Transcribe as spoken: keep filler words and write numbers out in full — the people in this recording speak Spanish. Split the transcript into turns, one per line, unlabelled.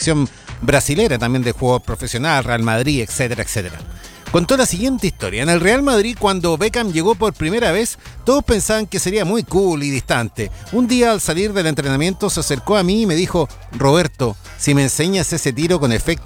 selección brasilera, también de jugador profesional, Real Madrid, etcétera, etcétera. Contó la siguiente historia. En el Real Madrid, cuando Beckham llegó por primera vez, todos pensaban que sería muy cool y distante. Un día, al salir del entrenamiento, se acercó a mí y me dijo: Roberto, si me enseñas ese tiro con efecto